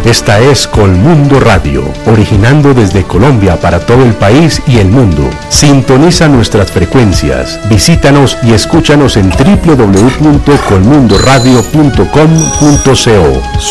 Esta es Colmundo Radio, originando desde Colombia para todo el país y el mundo. Sintoniza nuestras frecuencias, visítanos y escúchanos en www.colmundoradio.com.co.